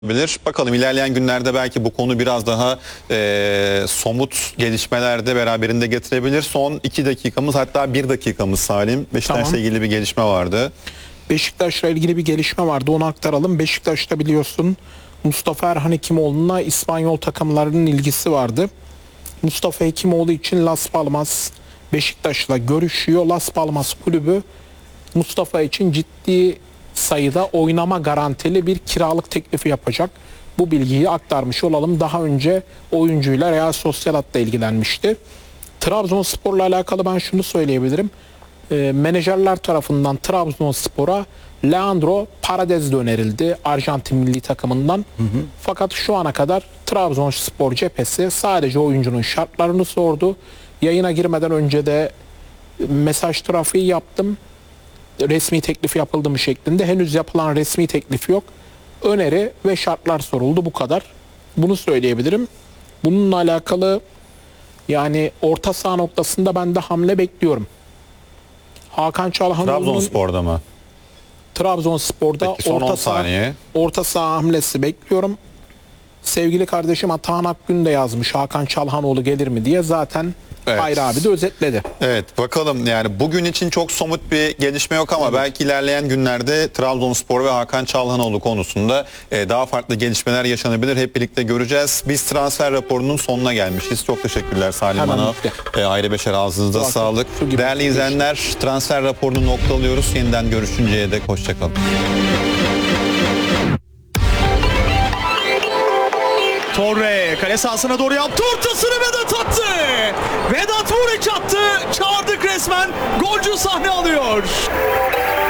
Bilir. Bakalım ilerleyen günlerde belki bu konu biraz daha somut gelişmelerde beraberinde getirebilir. Son 2 dakikamız, hatta 1 dakikamız Salim. Beşiktaş'la Tamam. ilgili bir gelişme vardı. Beşiktaş'la ilgili bir gelişme vardı, onu aktaralım. Beşiktaş'ta biliyorsun Mustafa Erhan Hekimoğlu'na İspanyol takımlarının ilgisi vardı. Mustafa Hekimoğlu için Las Palmas Beşiktaş'la görüşüyor. Las Palmas kulübü Mustafa için ciddi sayıda oynama garantili bir kiralık teklifi yapacak. Bu bilgiyi aktarmış olalım. Daha önce oyuncuyla Real Sociedad'da ilgilenmişti. Trabzonspor'la alakalı ben şunu söyleyebilirim. Menajerler tarafından Trabzonspor'a Leandro Paredes de önerildi Arjantin milli takımından. Fakat şu ana kadar Trabzonspor cephesi sadece oyuncunun şartlarını sordu. Yayına girmeden önce de mesaj trafiği yaptım. Resmi teklif yapıldı mı şeklinde. Henüz yapılan resmi teklif yok. Öneri ve şartlar soruldu, bu kadar. Bunu söyleyebilirim. Bununla alakalı yani orta saha noktasında ben de hamle bekliyorum. Hakan Çalhanoğlu'nun Trabzonspor'da mı? Trabzonspor'da Peki, son 10 saniye. orta saha hamlesi bekliyorum. Sevgili kardeşim Atahan Akgün de yazmış Hakan Çalhanoğlu gelir mi diye, zaten Evet. Hayri abi de özetledi. Evet, bakalım, yani bugün için çok somut bir gelişme yok ama belki ilerleyen günlerde Trabzonspor ve Hakan Çalhanoğlu konusunda daha farklı gelişmeler yaşanabilir. Hep birlikte göreceğiz. Biz transfer raporunun sonuna gelmişiz. Çok teşekkürler Salim Hemen Manav. bitti. Ayrı Beşer, ağzınıza Zaten sağlık. su gibi Değerli bir şey. izleyenler, transfer raporunu noktalıyoruz. Yeniden görüşünceye dek hoşçakalın. Torre kale sahasına doğru yaptı, ortasını Vedat attı. Vedat Muriç attı, çağırdık resmen, golcü sahne alıyor.